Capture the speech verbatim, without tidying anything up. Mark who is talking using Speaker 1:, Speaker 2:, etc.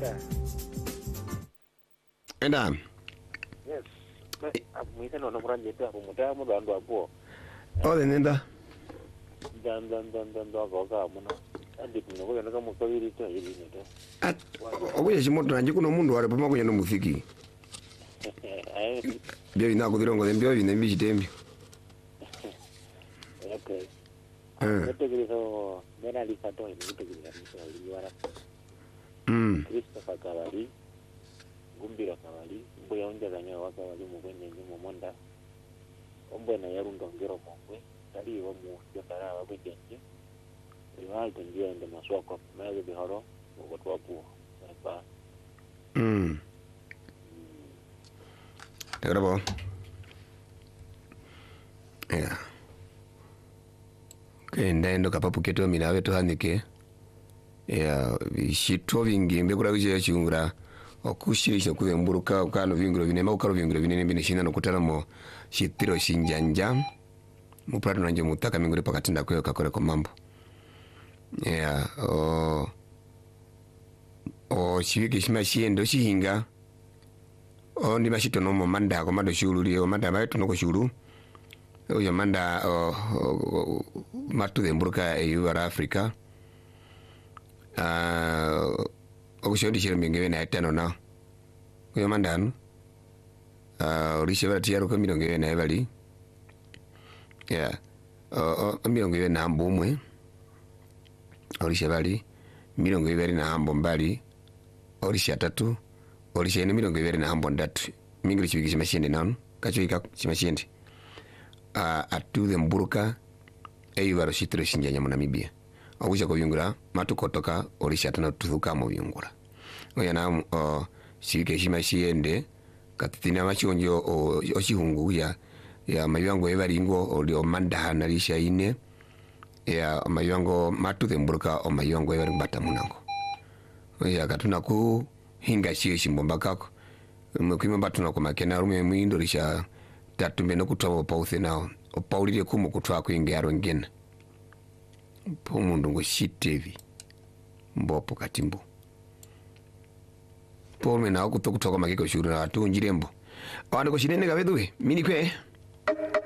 Speaker 1: Yeah.
Speaker 2: Enda.
Speaker 1: Yes. Mwite no nomuranje tu hapo mutamu bandu hapo.
Speaker 2: Ole nenda.
Speaker 1: Dan dan dan dan do go ga muno. Andi kuno go naka mukabiri to ili neto.
Speaker 2: At obuye chimoto nanje kuno mundu wale pama kunya no mufiki.
Speaker 1: Ai.
Speaker 2: Byo inako dirongo dembyo bine mbichi tembi.
Speaker 1: Okay.
Speaker 2: Eh.
Speaker 1: Neto griso mena lisato ini neto griso liwara.
Speaker 2: Mm.
Speaker 1: Christopher Kabali. Gumbira Kabali. Mboya onja ganya waka wali mugwende nyumo monda. Ombo na yarundo ngiro mongwe. Tali wa mu yakara wa bwenje. Rival tendia ende maswako maze bihoro watu wapo. Ba.
Speaker 2: Mm. Tegrabo. Yeah. Okay, ndendo kapapu keto minawe to hanike. Yeah, bishito bingimbe kura bije cyungura okushirisha kubemburuka ukano bingiro binema ukaro bingiro binene bine shina no kutaramo shitiro shinjanja mu prato nanje mutaka mingure pakati ndakwe kakore ko mambo. Yeah, o o shibike shima shiendo shihinga. O ndi mashito no mo manda ko mando shuru liyo manda baito no ko shuru. Oyo manda o matu demburuka e yura Africa. Ah, okushondi chiro mingewe na etano na. Oyo manda anu. Ah, orishebara tiyaro ko mirongewe na ebali. Yeah. O o mirongewe na ambo umwe. Orishebali mirongewe na ambo mbali. Orisha tatu. Orisha ene mirongewe na ambo ndatu. Mingiri chibiki mashinde nanu. Kacho ika chimashinde. Uh, atu the mburuka eyu baro shitiro shinjanya mu Namibia ogusha ko byungura matukotoka orisha tana tuzuka mu byungura oya na uh, shike shima shiende katitina machonjo oshihungu ya ya mayango ebaringo oli omanda na risha ine ya mayango matu the mburuka o mayango ebari bata munango oya katuna ku hinga shiye shimbomba kako mukima batuna ko makena rume mwindo risha tatumbe no kutwa pause nao opaulire kumu kutwa kwingero ngena po mundu ngo shitevi mbopo katimbo po mena okutokutoka makiko shuru na tunjirembo awande ko shinene gabedwe mini kwe